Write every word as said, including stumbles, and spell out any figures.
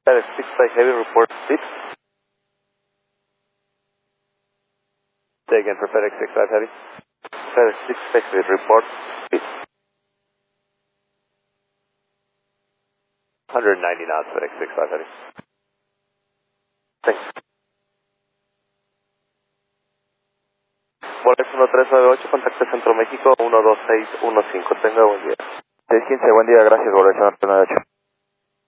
FedEx six five Heavy, report speed. Say again for FedEx six five Heavy. FedEx six five Heavy, report speed. one hundred ninety knots, FedEx six five Heavy. Thanks. Bolex uno tres nueve ocho, contacto Centro México uno dos seis uno cinco. Tenga buen día. seis quince, buen día, gracias, Bolex uno tres nueve ocho.